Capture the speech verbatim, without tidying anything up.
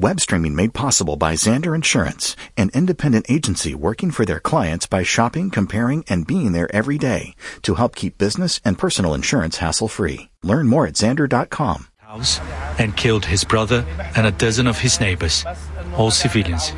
Web streaming made possible by Xander Insurance, an independent agency working for their clients by shopping, comparing, and being there every day to help keep business and personal insurance hassle-free. Learn more at xander dot com. House and killed his brother and a dozen of his neighbors, all civilians.